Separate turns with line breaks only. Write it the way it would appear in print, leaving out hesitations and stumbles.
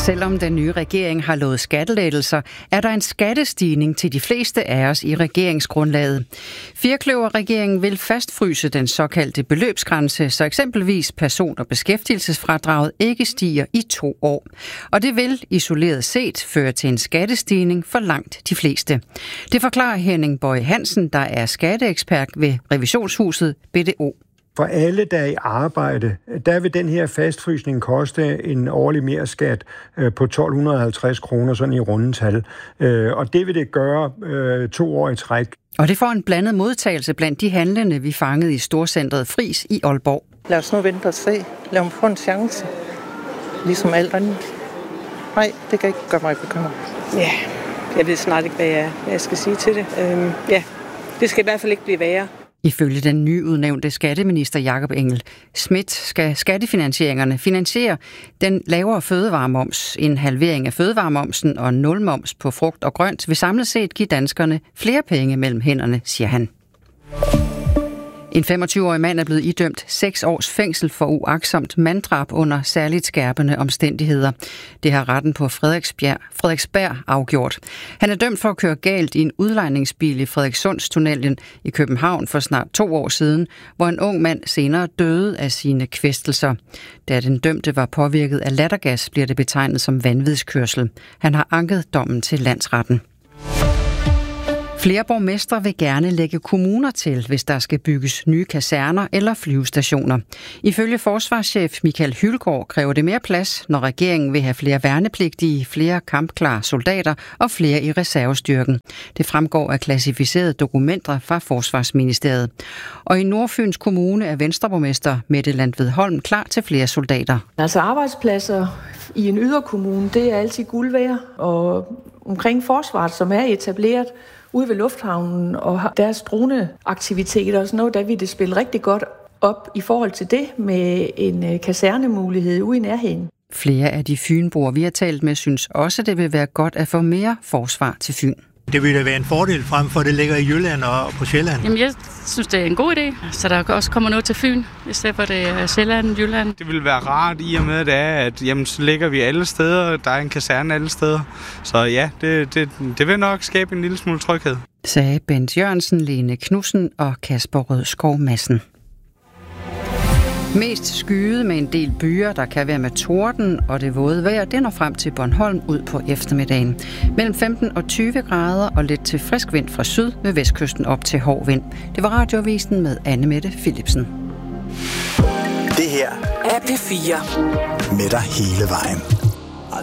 Selvom den nye regering har lovet skattelettelser, er der en skattestigning til de fleste af os i regeringsgrundlaget. Firkløver-regeringen vil fastfryse den såkaldte beløbsgrænse, så eksempelvis person- og beskæftigelsesfradraget ikke stiger i 2 år. Og det vil isoleret set føre til en skattestigning for langt de fleste. Det forklarer Henning Boye Hansen, der er skatteekspert ved revisionshuset BDO.
For alle, der er i arbejde, der vil den her fastfrysning koste en årlig merskat på 1.250 kroner, sådan i rundetal. Og det vil det gøre 2 år i træk.
Og det får en blandet modtagelse blandt de handlende, vi fangede i storcentret Friis i Aalborg.
Lad os nu vente og se. Lad mig få en chance. Ligesom alt andet. Nej, det kan ikke gøre mig bekymret.
Ja, jeg ved snart ikke, hvad jeg skal sige til det. Ja, det skal i hvert fald ikke blive værre.
Ifølge den nyudnævnte skatteminister Jakob Engel-Schmidt skal skattefinansieringerne finansiere den lavere fødevaremoms. En halvering af fødevaremomsen og nulmoms på frugt og grønt vil samlet set give danskerne flere penge mellem hænderne, siger han. En 25-årig mand er blevet idømt 6 års fængsel for uagtsomt manddrab under særligt skærpende omstændigheder. Det har retten på Frederiksberg afgjort. Han er dømt for at køre galt i en udlejningsbil i Frederikssundstunnelen i København for snart 2 år siden, hvor en ung mand senere døde af sine kvæstelser. Da den dømte var påvirket af lattergas, bliver det betegnet som vanvidskørsel. Han har anket dommen til landsretten. Flere borgmestre vil gerne lægge kommuner til, hvis der skal bygges nye kaserner eller flyvestationer. Ifølge forsvarschef Michael Hylgaard kræver det mere plads, når regeringen vil have flere værnepligtige, flere kampklare soldater og flere i reservestyrken. Det fremgår af klassificerede dokumenter fra Forsvarsministeriet. Og i Nordfyns Kommune er Venstreborgmester Mette Landved Holm klar til flere soldater.
Altså arbejdspladser i en yderkommune, det er altid guld værd, og omkring forsvaret, som er etableret ude ved lufthavnen og deres droneaktiviteter og sådan noget, der vil det spille rigtig godt op i forhold til det med en kasernemulighed ude i nærheden.
Flere af de fynboer, vi har talt med, synes også, det vil være godt at få mere forsvar til Fyn.
Det vil da være en fordel frem for, det ligger i Jylland og på Sjælland.
Jamen, jeg synes, det er en god idé, så der også kommer noget til Fyn, i stedet for det er Sjælland og Jylland.
Det vil være rart i og med, at jamen, så ligger vi alle steder, der er en kaserne alle steder. Så ja, det vil nok skabe en lille smule tryghed.
Sagde Bent Jørgensen, Lene Knudsen og Kasper Rødskov Madsen. Mest skyet med en del byer, der kan være med torden og det våde vejr, det når frem til Bornholm ud på eftermiddagen. Mellem 15 og 20 grader og lidt til frisk vind fra syd ved vestkysten op til hård vind. Det var Radioavisen med Anne-Mette Philipsen.
Det her er P4 med dig hele vejen.